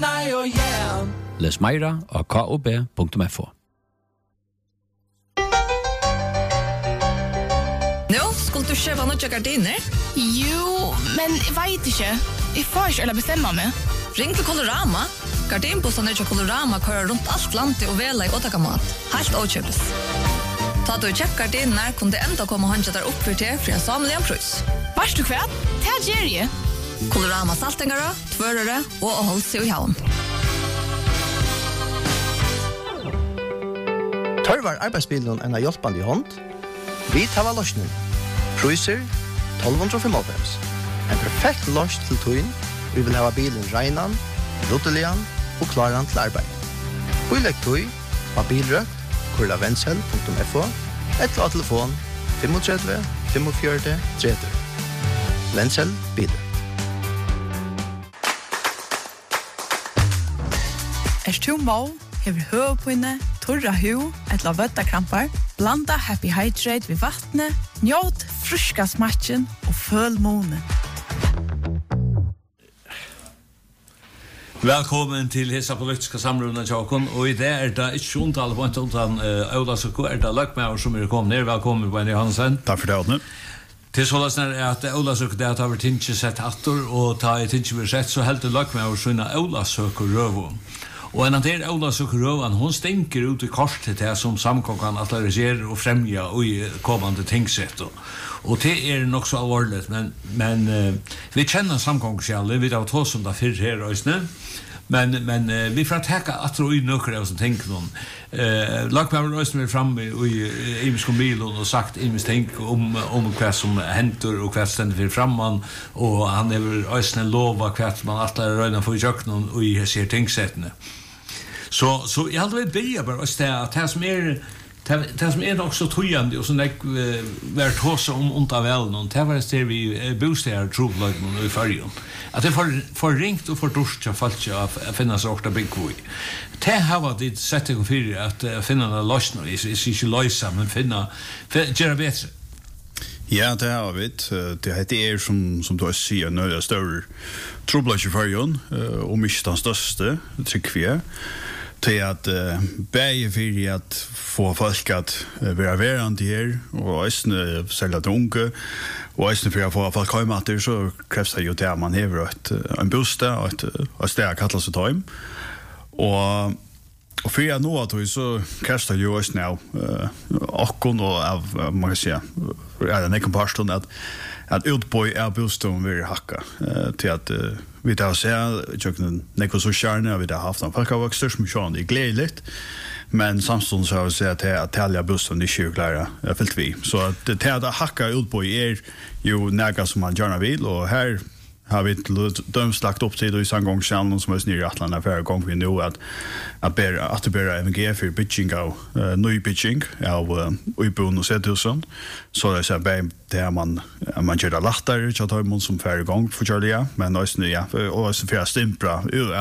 Les meira av kob.fo. Nå, skulle du köpa några gardiner? Jo, men jag vet inte. Jag får inte bestämma mig. Ring till Colorama. Gardinbossen till Colorama kör runt allt landet och väla i åtakamat. Helt åtköpes. Ta du check gardiner kunde ändå komma och där upp för till för en samlad pris. Vart du kväll? Det ger ju. Colorama Saltengara, Tvörare och Hålse i havn. Tørvar arbeidsbilen en hjälpande hånd. Vi tar lösningen. Priser 1295. En perfekt lös till tøyen. Vi vill ha bilen reinan, ruttelian och klaran till arbeid. Vi lägger tøy av bilrøk, kurlavenshell.fo, eller av telefon 35 45 30. Venshell biler. To må, hever høvpinne, torra hu, etla vøttakrampar, blanda Happy Hydrate vid vattnet, njåt fruska smatchen og føl måne. Välkommen till hela politiska samrundan Jakon och i det det ett sjontal på utan Ola så det Lackmauer som kommer ner. Välkommen Benny Hansen. Tack för det. Till så läsnar att Ola så det har varit inte sett attor och ta ett inte vi sett så helt Lackmauer såna Ola söker rövo. Och en annan Ola söker rövan hon stänker ut i kortet det som samkonkan att regera och främja och i kommande tingsrätt och det är nog så allvarligt men vi känner samkonksjälle vi har två som där för här ösnen men vi får täcka att tro i några som tänker någon Lackmauer ösnen fram i Imskombil och sagt tänk om vad som händer och vad ständer för framman och han är ösnen lova vad man att röna för jöknon och i ser tingsrätten. Så jag hade börja bara att det som är också tojande och så när vart hosa unta väl någon det var det vi bostäder troblagen och i färjan att det får ringt och får duscha fallet att finna så ofta big boy det har varit det sättet för att finna en lösning är inte lösa men finna göra bättre. Ja, det har vi. Det är som du säger nu större troblagen i färjan och mycket den största tycker vi till att bäge för att få folk att vara verande här och ästna sälja drunke och ästna för att få folk hemmatter så krävs det ju att man har en bostad och ett ställe kallas sig time och för att nå att så krävs det ju ästna och av man kan säga en komparton att utboj är bostaden vill hacka till att vi där ser jag kan neko så charna vi där haft en folkavväxter som sjön är glädligt men samstånd så har jag sett att tälja bostaden i kyrklära fällt vi så att det där hacka utboj är ju näga som man gärna vill och här har vi döms lagt upp till i sangångskärnan som är nere i Atlanten för gång vi nu att bära MG för pitching av ny pitching av Uibon och Sedhusen så det är så där man gör det lättare att ta emot som för gång för Charlie men också ja och så för stimpra